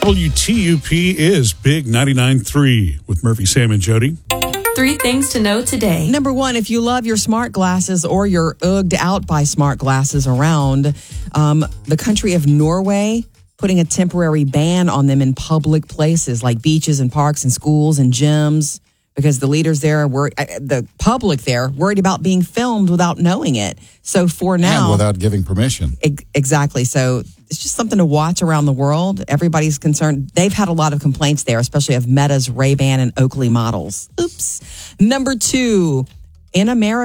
WTUP is Big 99.3 with Murphy, Sam, and Jody. 3 things to know today. Number 1, if you love your smart glasses or you're ugged out by smart glasses around, the country of Norway putting a temporary ban on them in public places like beaches and parks and schools and gyms because the leaders there were, the public there, worried about being filmed without knowing it. So for now... And without giving permission. Exactly. So it's just something to watch around the world. Everybody's concerned. They've had a lot of complaints there, especially of Meta's Ray-Ban and Oakley models. Oops. Number 2, in America,